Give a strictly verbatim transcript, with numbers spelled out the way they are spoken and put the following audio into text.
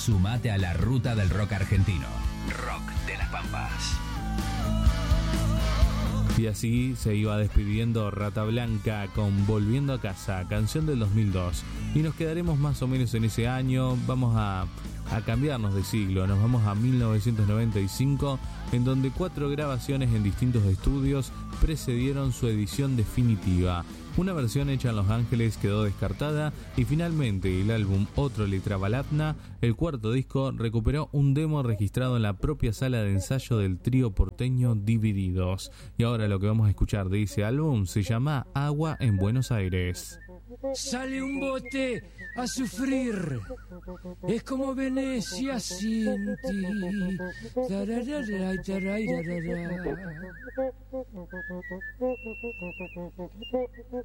Sumate a la ruta del rock argentino. Rock de las Pampas. Y así se iba despidiendo Rata Blanca con Volviendo a Casa, canción del dos mil dos. Y nos quedaremos más o menos en ese año. Vamos a, a cambiarnos de siglo. Nos vamos a mil novecientos noventa y cinco, en donde cuatro grabaciones en distintos estudios precedieron su edición definitiva. Una versión hecha en Los Ángeles quedó descartada y finalmente el álbum Otro Litrabalatna, el cuarto disco, recuperó un demo registrado en la propia sala de ensayo del trío porteño Divididos. Y ahora lo que vamos a escuchar de ese álbum se llama Agua en Buenos Aires. Sale un bote a sufrir, es como Venecia sin ti. Tararara, tararara.